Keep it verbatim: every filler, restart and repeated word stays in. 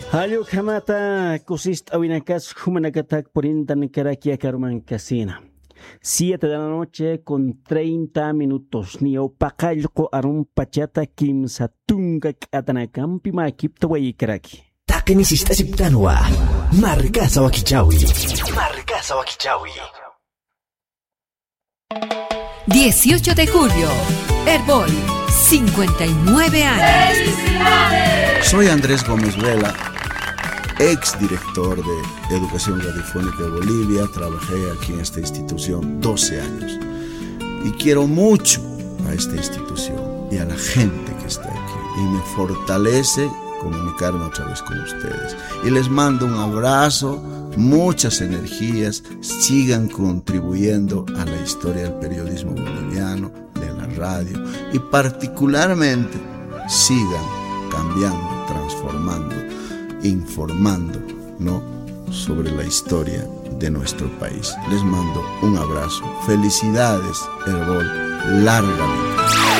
Hallo kamata kusist awinakas humanakatak porintan karakia karuman casina. Siete de la noche con treinta minutos. Ni opacalco arun pachata kim satunga katanakampi ma kipta karaki. Takeni sista siptanwa. Marcasa wakichawi. Marcasa wakichawi. dieciocho de julio. Herbol, cincuenta y nueve años. ¡Felicidades! Soy Andrés Gómez Vela, ex director de Educación Radiofónica de Bolivia. Trabajé aquí en esta institución doce años. Y quiero mucho a esta institución y a la gente que está aquí. Y me fortalece comunicarme otra vez con ustedes. Y les mando un abrazo, muchas energías. Sigan contribuyendo a la historia del periodismo boliviano, de la radio. Y particularmente sigan cambiando, transformando, informando, ¿no?, sobre la historia de nuestro país. Les mando un abrazo. Felicidades, Herbol. Larga vida.